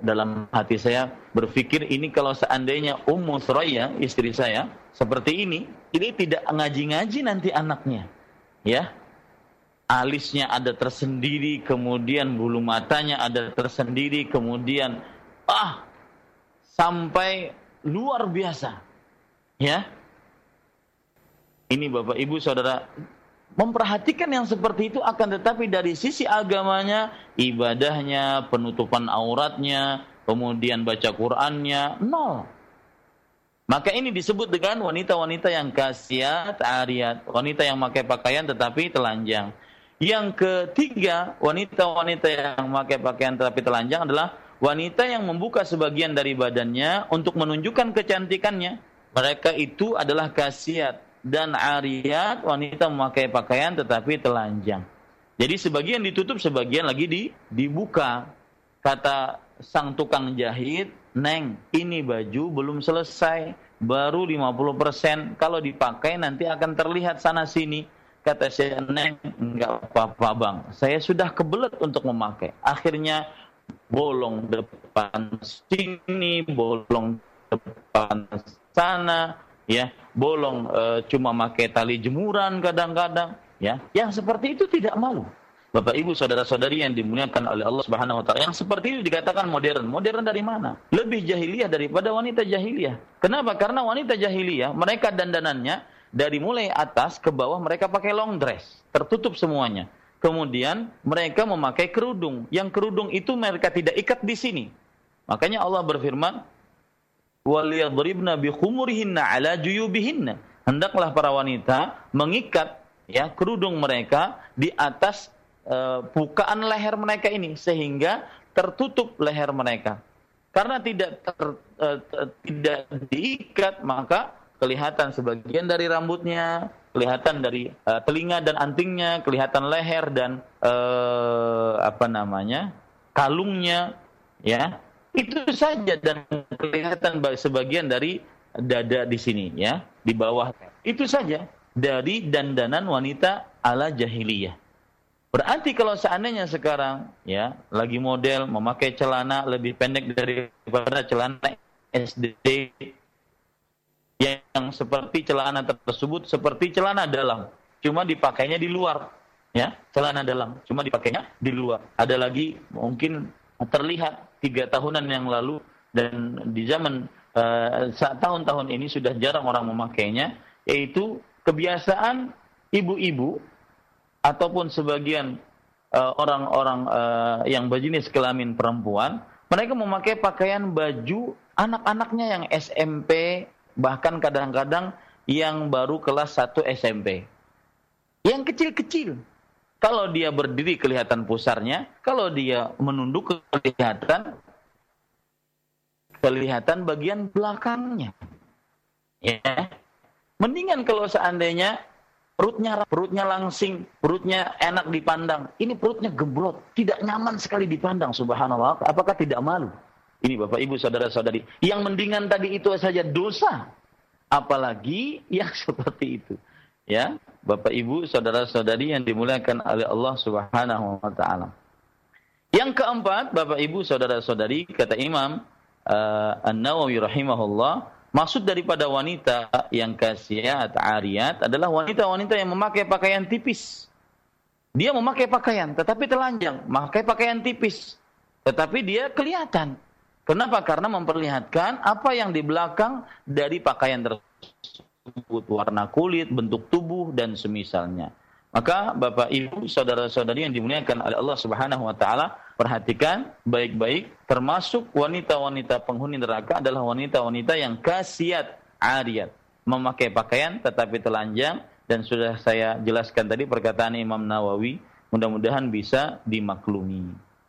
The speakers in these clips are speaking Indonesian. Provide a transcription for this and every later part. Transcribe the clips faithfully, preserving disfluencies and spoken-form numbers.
dalam hati saya berpikir, ini kalau seandainya Ummu Suraya, istri saya, seperti ini, ini tidak ngaji-ngaji nanti anaknya. Ya, alisnya ada tersendiri, kemudian bulu matanya ada tersendiri, kemudian ah sampai luar biasa. Ya, ini Bapak Ibu Saudara, memperhatikan yang seperti itu, akan tetapi dari sisi agamanya, ibadahnya, penutupan auratnya, kemudian baca Qur'annya, nol. Maka ini disebut dengan wanita-wanita yang kasiat, ariyat, wanita yang memakai pakaian tetapi telanjang. Yang ketiga, wanita-wanita yang memakai pakaian tetapi telanjang adalah wanita yang membuka sebagian dari badannya untuk menunjukkan kecantikannya. Mereka itu adalah kasiat dan ariyat, wanita memakai pakaian tetapi telanjang. Jadi sebagian ditutup, sebagian lagi di, dibuka. Kata sang tukang jahit, "Neng, ini baju belum selesai, baru lima puluh persen. Kalau dipakai nanti akan terlihat sana sini." Kata saya, "Neng, enggak apa-apa bang, saya sudah kebelet untuk memakai." Akhirnya bolong depan sini, bolong depan sana, ya, bolong e, cuma pakai tali jemuran kadang-kadang, ya. Yang seperti itu tidak malu. Bapak Ibu saudara-saudari yang dimuliakan oleh Allah Subhanahu wa taala, yang seperti itu dikatakan modern. Modern dari mana? Lebih jahiliyah daripada wanita jahiliyah. Kenapa? Karena wanita jahiliyah, mereka dandanannya dari mulai atas ke bawah mereka pakai long dress, tertutup semuanya. Kemudian mereka memakai kerudung. Yang kerudung itu mereka tidak ikat di sini. Makanya Allah berfirman, "Waliyadribna bikhumurihinna ala juyubihinna." Hendaklah para wanita mengikat, ya, kerudung mereka di atas uh, bukaan leher mereka ini sehingga tertutup leher mereka. Karena tidak ter, uh, uh, tidak diikat, maka kelihatan sebagian dari rambutnya, kelihatan dari uh, telinga dan antingnya, kelihatan leher dan uh, apa namanya? kalungnya, ya. Itu saja, dan kelihatan sebagian dari dada di sini, ya, di bawah. Itu saja dari dandanan wanita ala jahiliyah. Berarti kalau seandainya sekarang, ya, lagi model memakai celana lebih pendek daripada celana S D, yang seperti celana tersebut seperti celana dalam, cuma dipakainya di luar, ya, celana dalam, cuma dipakainya di luar. Ada lagi mungkin terlihat tiga tahunan yang lalu, dan di zaman uh, tahun-tahun ini sudah jarang orang memakainya, yaitu kebiasaan ibu-ibu ataupun sebagian uh, orang-orang uh, yang berjenis kelamin perempuan, mereka memakai pakaian baju anak-anaknya yang S M P, bahkan kadang-kadang yang baru kelas satu S M P. Yang kecil-kecil. Kalau dia berdiri kelihatan pusarnya, kalau dia menunduk kelihatan kelihatan bagian belakangnya. Ya. Mendingan kalau seandainya perutnya perutnya langsing, perutnya enak dipandang. Ini perutnya gembrot, tidak nyaman sekali dipandang, subhanallah. Apakah tidak malu? Ini Bapak Ibu saudara-saudari, yang mendingan tadi itu saja dosa, apalagi yang seperti itu. Ya, Bapak Ibu saudara-saudari yang dimuliakan oleh Allah Subhanahu wa taala. Yang keempat, Bapak Ibu saudara-saudari, kata Imam uh, An-Nawawi rahimahullah, maksud daripada wanita yang kasiat ariyat adalah wanita-wanita yang memakai pakaian tipis. Dia memakai pakaian tetapi telanjang, memakai pakaian tipis tetapi dia kelihatan. Kenapa? Karena memperlihatkan apa yang di belakang dari pakaian tersebut, warna kulit, bentuk tubuh dan semisalnya. Maka Bapak Ibu saudara-saudari yang dimuliakan oleh Allah Subhanahu wa taala, perhatikan baik-baik, termasuk wanita-wanita penghuni neraka adalah wanita-wanita yang kasiat ariyat, memakai pakaian tetapi telanjang, dan sudah saya jelaskan tadi perkataan Imam Nawawi, mudah-mudahan bisa dimaklumi.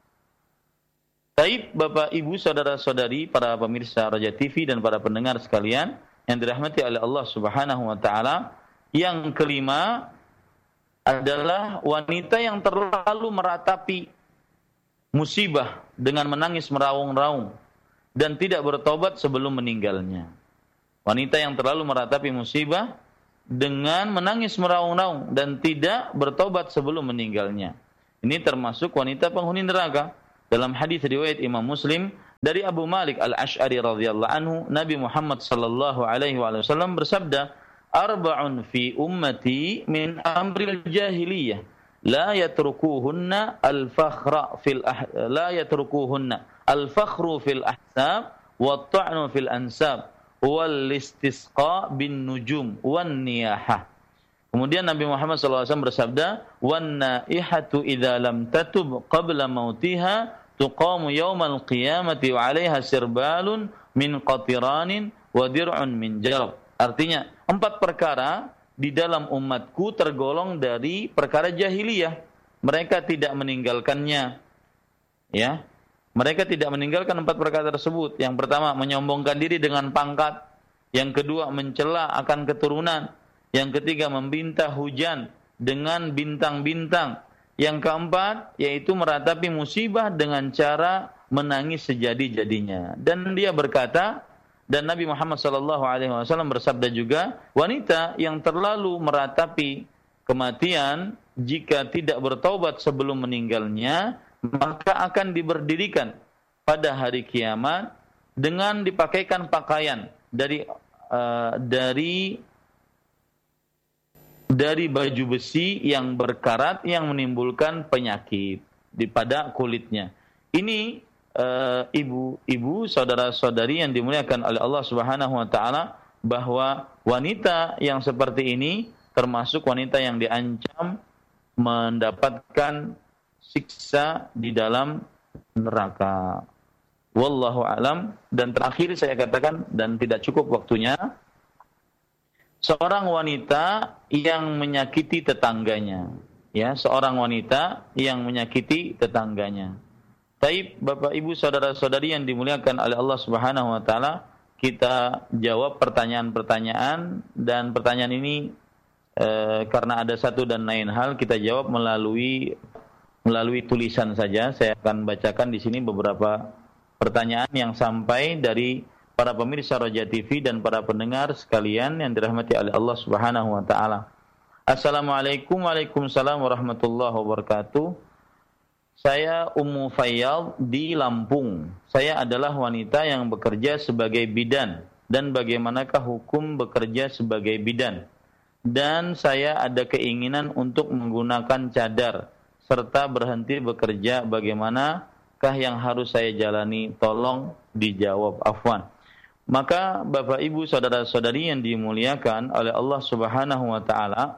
Baik Bapak Ibu saudara-saudari, para pemirsa Raja T V dan para pendengar sekalian yang dirahmati oleh Allah Subhanahu wa taala, yang kelima adalah wanita yang terlalu meratapi musibah dengan menangis meraung-raung dan tidak bertobat sebelum meninggalnya. Wanita yang terlalu meratapi musibah dengan menangis meraung-raung dan tidak bertobat sebelum meninggalnya. Ini termasuk wanita penghuni neraka. Dalam hadis riwayat Imam Muslim, Dari Abu Malik Al-Asy'ari radhiyallahu anhu, Nabi Muhammad sallallahu alaihi wasallam bersabda, "Arba'un fi ummati min amril jahiliyah, la yatrukuhunna al-fakhra fil ah, la yatrukuhunna al-fakhru fil ahsab wa at-ta'nu fil ansab wal istisqa bin nujum wan niyahah." Kemudian Nabi Muhammad sallallahu alaihi wasallam bersabda, "Wan naihatu idza lam tatub qabla mautiha tuqamu yaumal qiyamati wa 'alaiha sirbalun min qatiranin wa dir'un min jarab." Artinya, empat perkara di dalam umatku tergolong dari perkara jahiliyah. Mereka tidak meninggalkannya. Ya. Mereka tidak meninggalkan empat perkara tersebut. Yang pertama, menyombongkan diri dengan pangkat. Yang kedua, mencela akan keturunan. Yang ketiga, meminta hujan dengan bintang-bintang. Yang keempat, yaitu meratapi musibah dengan cara menangis sejadi-jadinya. Dan dia berkata, dan Nabi Muhammad sallallahu alaihi wasallam bersabda juga, wanita yang terlalu meratapi kematian jika tidak bertaubat sebelum meninggalnya, maka akan diberdirikan pada hari kiamat dengan dipakaikan pakaian dari uh, dari dari baju besi yang berkarat yang menimbulkan penyakit di pada kulitnya. Ini uh, ibu-ibu, saudara-saudari yang dimuliakan oleh Allah Subhanahu wa taala, bahwa wanita yang seperti ini termasuk wanita yang diancam mendapatkan siksa di dalam neraka. Wallahu alam. Dan terakhir saya katakan, dan tidak cukup waktunya, seorang wanita yang menyakiti tetangganya, ya, seorang wanita yang menyakiti tetangganya. Taib, Bapak Ibu, saudara-saudari yang dimuliakan oleh Allah Subhanahu wa taala, kita jawab pertanyaan-pertanyaan, dan pertanyaan ini e, karena ada satu dan lain hal kita jawab melalui melalui tulisan saja. Saya akan bacakan di sini beberapa pertanyaan yang sampai dari para pemirsa Roja T V dan para pendengar sekalian yang dirahmati oleh Allah Subhanahu wa taala. Assalamualaikum Waalaikumsalam warahmatullahi wabarakatuh. Saya Ummu Fayyad di Lampung. Saya adalah wanita yang bekerja sebagai bidan, dan bagaimanakah hukum bekerja sebagai bidan? Dan saya ada keinginan untuk menggunakan cadar serta berhenti bekerja, bagaimanakah yang harus saya jalani? Tolong dijawab, afwan. Maka Bapak Ibu saudara-saudari yang dimuliakan oleh Allah Subhanahu wa taala,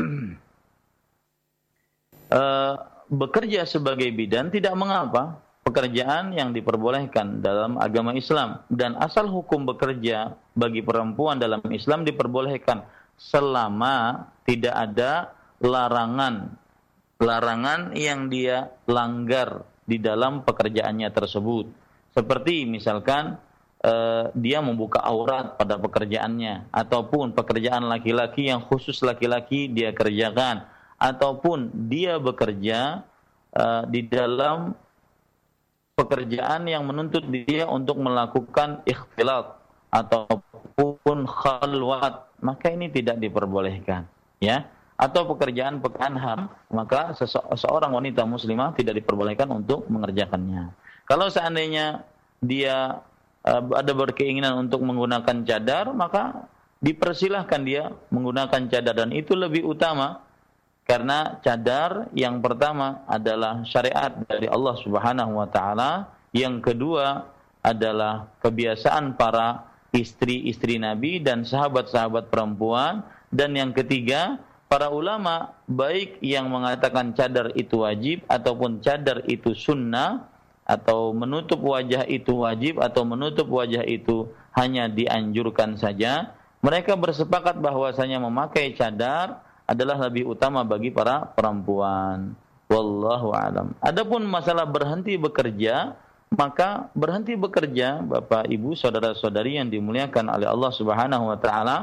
uh, bekerja sebagai bidan tidak mengapa, pekerjaan yang diperbolehkan dalam agama Islam, dan asal hukum bekerja bagi perempuan dalam Islam diperbolehkan selama tidak ada larangan larangan yang dia langgar di dalam pekerjaannya tersebut. Seperti misalkan Uh, dia membuka aurat pada pekerjaannya, ataupun pekerjaan laki-laki yang khusus laki-laki dia kerjakan, ataupun dia bekerja uh, di dalam pekerjaan yang menuntut dia untuk melakukan ikhtilat ataupun khalwat, maka ini tidak diperbolehkan, ya. Atau pekerjaan-pekerjaan haram, maka sese- seorang wanita muslimah tidak diperbolehkan untuk mengerjakannya. Kalau seandainya dia ada berkeinginan untuk menggunakan cadar, maka dipersilahkan dia menggunakan cadar, dan itu lebih utama karena cadar yang pertama adalah syariat dari Allah Subhanahu wa taala, yang kedua adalah kebiasaan para istri-istri Nabi dan sahabat-sahabat perempuan, dan yang ketiga para ulama baik yang mengatakan cadar itu wajib ataupun cadar itu sunnah, atau menutup wajah itu wajib atau menutup wajah itu hanya dianjurkan saja, mereka bersepakat bahwasanya memakai cadar adalah lebih utama bagi para perempuan. Wallahu a'lam. Adapun masalah berhenti bekerja, maka berhenti bekerja, Bapak Ibu saudara-saudari yang dimuliakan oleh Allah Subhanahu wa taala,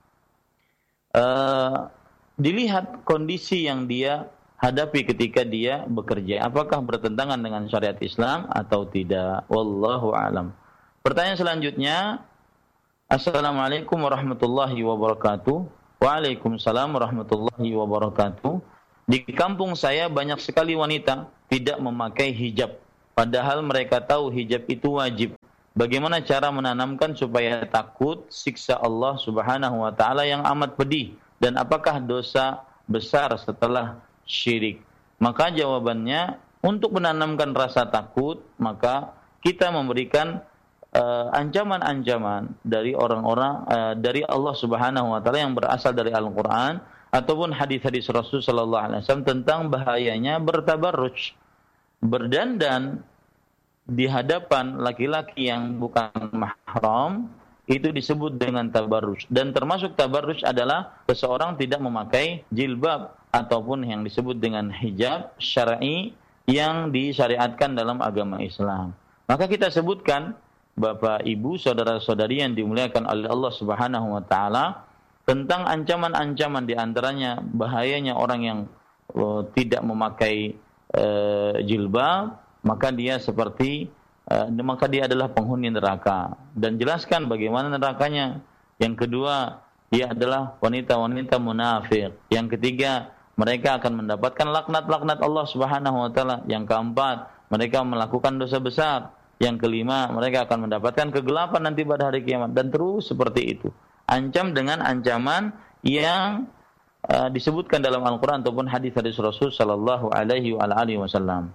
uh, dilihat kondisi yang dia hadapi ketika dia bekerja, apakah bertentangan dengan syariat Islam atau tidak. Wallahu a'lam. Pertanyaan selanjutnya, Assalamualaikum warahmatullahi wabarakatuh. Waalaikumsalam warahmatullahi wabarakatuh. Di kampung saya banyak sekali wanita tidak memakai hijab padahal mereka tahu hijab itu wajib. Bagaimana cara menanamkan supaya takut siksa Allah Subhanahu wa taala yang amat pedih, dan apakah dosa besar setelah syirik? Maka jawabannya, untuk menanamkan rasa takut, maka kita memberikan uh, ancaman-ancaman dari orang-orang uh, dari Allah Subhanahu wa taala yang berasal dari Al-Qur'an ataupun hadis-hadis Rasul sallallahu alaihi wasallam tentang bahayanya bertabarruj, berdandan di hadapan laki-laki yang bukan mahram. Itu disebut dengan tabarruj, dan termasuk tabarruj adalah seseorang tidak memakai jilbab ataupun yang disebut dengan hijab syar'i yang disyariatkan dalam agama Islam. Maka kita sebutkan, Bapak, Ibu, saudara-saudari yang dimuliakan oleh Allah Subhanahu wa taala, tentang ancaman-ancaman, di antaranya bahayanya orang yang uh, tidak memakai uh, jilbab, maka dia seperti uh, maka dia adalah penghuni neraka, dan jelaskan bagaimana nerakanya. Yang kedua, dia adalah wanita-wanita munafik. Yang ketiga, mereka akan mendapatkan laknat-laknat Allah Subhanahu wa taala. Yang keempat, mereka melakukan dosa besar. Yang kelima, mereka akan mendapatkan kegelapan nanti pada hari kiamat, dan terus seperti itu. Ancam dengan ancaman yang uh, disebutkan dalam Al-Qur'an ataupun hadis-hadis Rasul sallallahu alaihi wasallam.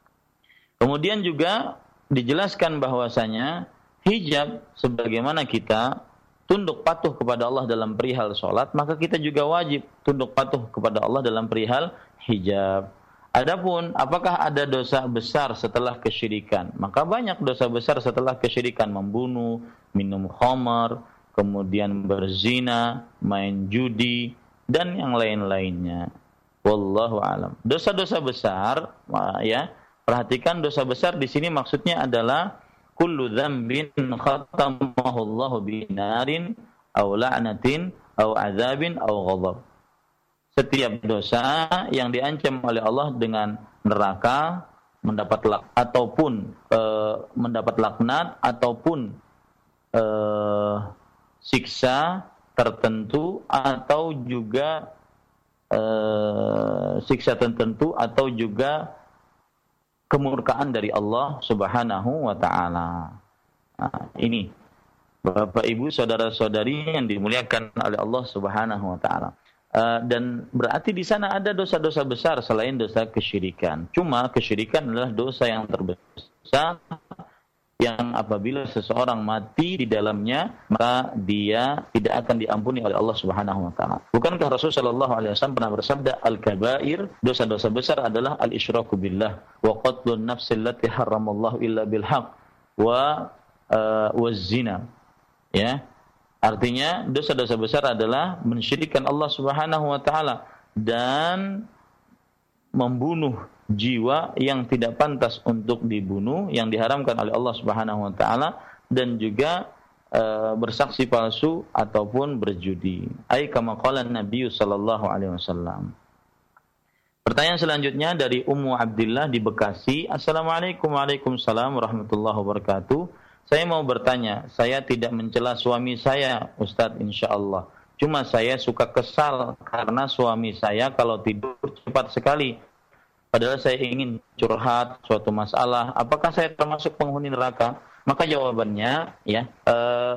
Kemudian juga dijelaskan bahwasanya hijab, sebagaimana kita tunduk patuh kepada Allah dalam perihal sholat, maka kita juga wajib tunduk patuh kepada Allah dalam perihal hijab. Adapun apakah ada dosa besar setelah kesyirikan? Maka banyak dosa besar setelah kesyirikan: membunuh, minum khamar, kemudian berzina, main judi, dan yang lain-lainnya. Wallahu a'lam. Dosa-dosa besar, ya. Perhatikan, dosa besar di sini maksudnya adalah kullu dzambin khatamahu Allahu binarin aw la'natin aw azabin aw ghadab. Setiap dosa yang diancam oleh Allah dengan neraka, mendapat lak, ataupun e, mendapat laknat, ataupun e, siksa tertentu, atau juga e, siksa tertentu, atau juga kemurkaan dari Allah Subhanahu wa taala. Nah, ini Bapak, Ibu, saudara-saudari yang dimuliakan oleh Allah Subhanahu wa taala. Uh, dan berarti di sana ada dosa-dosa besar selain dosa kesyirikan. Cuma kesyirikan adalah dosa yang terbesar, yang apabila seseorang mati di dalamnya, maka dia tidak akan diampuni oleh Allah Subhanahu wa taala. Bukankah Rasul sallallahu alaihi wasallam pernah bersabda, al-kabair, dosa-dosa besar adalah al-isyraku billah wa qatlun nafsi allati haramallahu illa bil haqq wa uh, waz-zina. Ya. Artinya dosa-dosa besar adalah mensyirikkan Allah Subhanahu wa taala dan membunuh jiwa yang tidak pantas untuk dibunuh, yang diharamkan oleh Allah Subhanahu wa taala, dan juga e, bersaksi palsu ataupun berjudi. Ai kama qala Nabi sallallahu alaihi wasallam. Pertanyaan selanjutnya dari Ummu Abdillah di Bekasi. Assalamualaikum Waalaikumsalam warahmatullahi wabarakatuh. Saya mau bertanya, saya tidak mencela suami saya, Ustadz, insyaallah. Cuma saya suka kesal karena suami saya kalau tidur cepat sekali. Padahal saya ingin curhat suatu masalah. Apakah saya termasuk penghuni neraka? Maka jawabannya, ya, eh,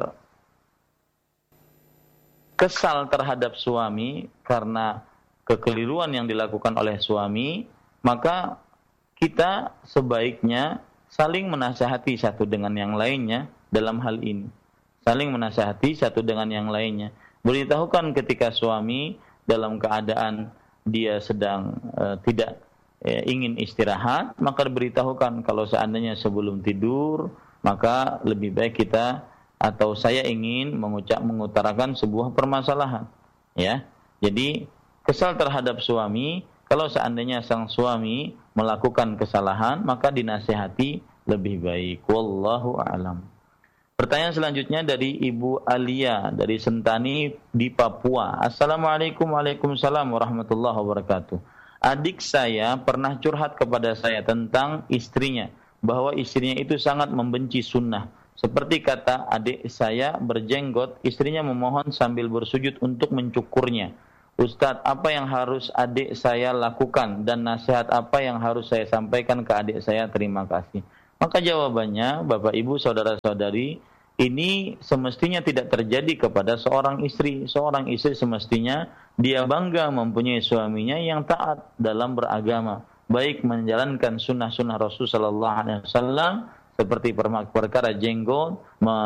kesal terhadap suami karena kekeliruan yang dilakukan oleh suami, maka kita sebaiknya saling menasihati satu dengan yang lainnya dalam hal ini. Saling menasihati satu dengan yang lainnya. Beritahukan ketika suami dalam keadaan dia sedang uh, tidak uh, ingin istirahat, maka beritahukan kalau seandainya sebelum tidur, maka lebih baik kita atau saya ingin mengucap mengutarakan sebuah permasalahan. Ya, jadi kesal terhadap suami. Kalau seandainya sang suami melakukan kesalahan, maka dinasihati lebih baik. Wallahu a'lam. Pertanyaan selanjutnya dari Ibu Alia dari Sentani di Papua. Assalamualaikum Waalaikumsalam warahmatullahi wabarakatuh. Adik saya pernah curhat kepada saya tentang istrinya, bahwa istrinya itu sangat membenci sunnah. Seperti kata adik saya berjenggot, istrinya memohon sambil bersujud untuk mencukurnya. Ustadz, apa yang harus adik saya lakukan dan nasihat apa yang harus saya sampaikan ke adik saya? Terima kasih. Maka jawabannya, Bapak Ibu, saudara-saudari, ini semestinya tidak terjadi kepada seorang istri. Seorang istri semestinya dia bangga mempunyai suaminya yang taat dalam beragama, baik menjalankan sunnah-sunnah Rasul sallallahu alaihi wasallam seperti perkara jenggot,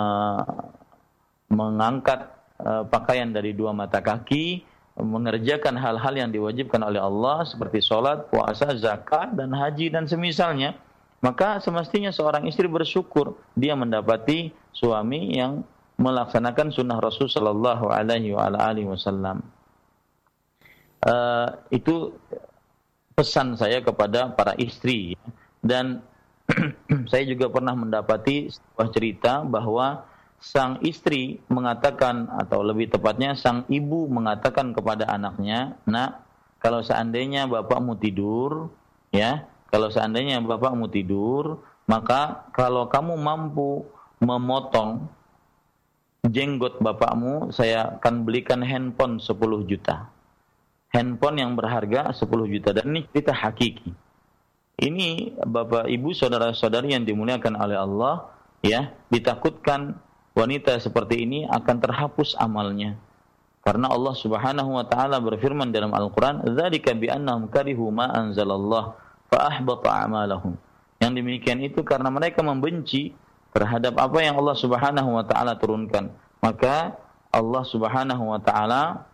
mengangkat uh, pakaian dari dua mata kaki, mengerjakan hal-hal yang diwajibkan oleh Allah seperti sholat, puasa, zakat, dan haji dan semisalnya. Maka semestinya seorang istri bersyukur dia mendapati suami yang melaksanakan sunnah Rasul sallallahu alaihi wasallam. Uh, itu pesan saya kepada para istri. Dan saya juga pernah mendapati sebuah cerita bahwa sang istri mengatakan, atau lebih tepatnya sang ibu mengatakan kepada anaknya, "Nak, kalau seandainya bapakmu tidur, ya, kalau seandainya bapakmu tidur, maka kalau kamu mampu memotong jenggot bapakmu, saya akan belikan handphone sepuluh juta. Handphone yang berharga sepuluh juta." Dan ini cerita hakiki. Ini Bapak Ibu saudara-saudari yang dimuliakan oleh Allah, ya, ditakutkan wanita seperti ini akan terhapus amalnya. Karena Allah Subhanahu wa taala berfirman dalam Al-Qur'an, "Dzalika bi annahum karihu ma anzalallah fa ahbata a'malahum." Yang demikian itu karena mereka membenci terhadap apa yang Allah Subhanahu wa taala turunkan. Maka Allah Subhanahu wa taala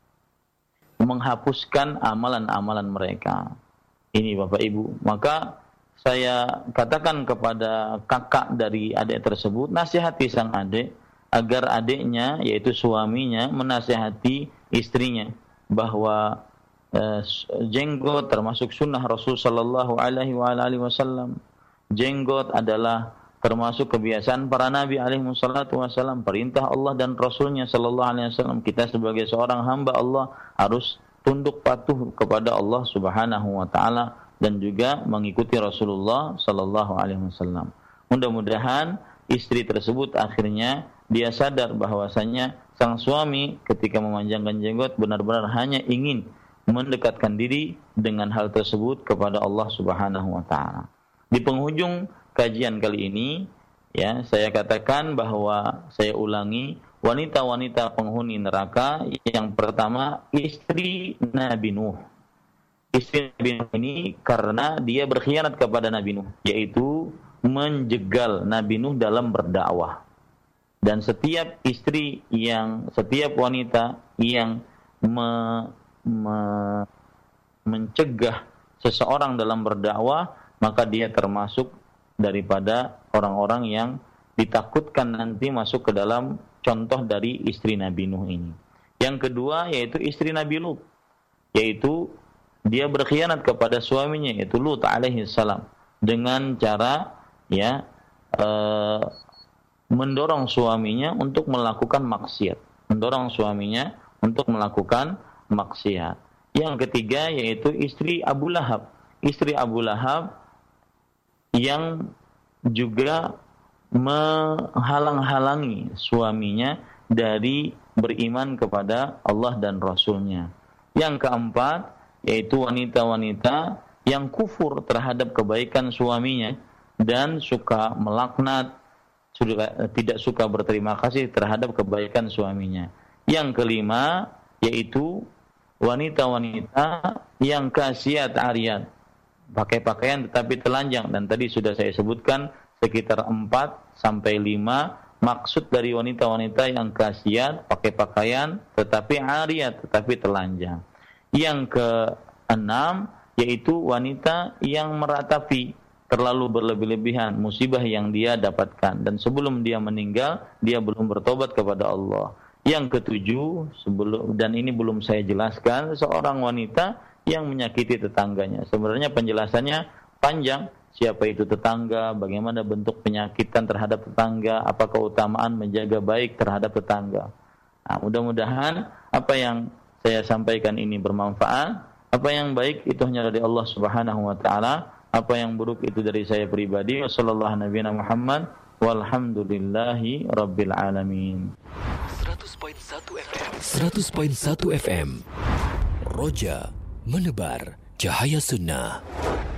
menghapuskan amalan-amalan mereka. Ini Bapak Ibu. Maka saya katakan kepada kakak dari adik tersebut, nasihati sang adik agar adiknya, yaitu suaminya, menasihati istrinya bahwa eh, jenggot termasuk sunnah Rasul sallallahu alaihi wasallam. Jenggot adalah termasuk kebiasaan para nabi alaihi wassalatu wasallam, perintah Allah dan Rasulnya sallallahu alaihi wasallam. Kita sebagai seorang hamba Allah harus tunduk patuh kepada Allah Subhanahu wa taala dan juga mengikuti Rasulullah sallallahu alaihi wasallam. Mudah-mudahan istri tersebut akhirnya dia sadar bahwasanya sang suami ketika memanjangkan jenggot benar-benar hanya ingin mendekatkan diri dengan hal tersebut kepada Allah Subhanahu wa taala. Di penghujung kajian kali ini, ya, saya katakan bahwa saya ulangi, wanita-wanita penghuni neraka yang pertama istri Nabi Nuh. Istri Nabi Nuh ini karena dia berkhianat kepada Nabi Nuh, yaitu menjegal Nabi Nuh dalam berdakwah. Dan setiap istri yang, setiap wanita yang me, me, mencegah seseorang dalam berdakwah, maka dia termasuk daripada orang-orang yang ditakutkan nanti masuk ke dalam contoh dari istri Nabi Nuh ini. Yang kedua yaitu istri Nabi Lut, yaitu dia berkhianat kepada suaminya, yaitu Lut alaihi salam, dengan cara ya uh, mendorong suaminya untuk melakukan maksiat, mendorong suaminya untuk melakukan maksiat. Yang ketiga yaitu istri Abu Lahab, istri Abu Lahab yang juga menghalang-halangi suaminya dari beriman kepada Allah dan Rasulnya. Yang keempat yaitu wanita-wanita yang kufur terhadap kebaikan suaminya dan suka melaknat, suka, tidak suka berterima kasih terhadap kebaikan suaminya. Yang kelima yaitu wanita-wanita yang kasiat ariyat, pakai pakaian tetapi telanjang, dan tadi sudah saya sebutkan sekitar empat sampai lima maksud dari wanita-wanita yang kasiat, pakai pakaian tetapi ariyat, tetapi telanjang. Yang keenam yaitu wanita yang meratapi terlalu berlebih-lebihan musibah yang dia dapatkan, dan sebelum dia meninggal dia belum bertobat kepada Allah. Yang ketujuh, sebelum, dan ini belum saya jelaskan, seorang wanita yang menyakiti tetangganya. Sebenarnya penjelasannya panjang, siapa itu tetangga, bagaimana bentuk penyakitan terhadap tetangga, apa keutamaan menjaga baik terhadap tetangga. Nah, mudah-mudahan apa yang saya sampaikan ini bermanfaat. Apa yang baik itu hanya dari Allah Subhanahu wa taala, apa yang buruk itu dari saya pribadi. Wassallallahu nabiyana Muhammad walhamdulillahi rabbil alamin. seratus koma satu F M Roja menebar cahaya sunnah.